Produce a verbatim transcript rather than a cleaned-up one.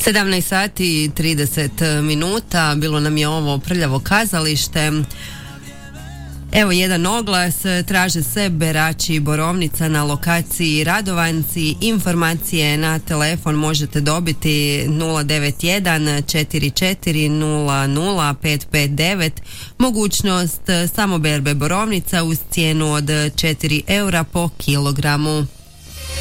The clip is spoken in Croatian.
sedamnaest sati i trideset minuta, bilo nam je ovo Prljavo kazalište. Evo jedan oglas, traže se berači Borovnica na lokaciji Radovanci. Informacije na telefon možete dobiti nula devet jedan četiri četiri nula nula pet pet devet. Mogućnost samoberbe borovnica uz cijenu od četiri eura po kilogramu.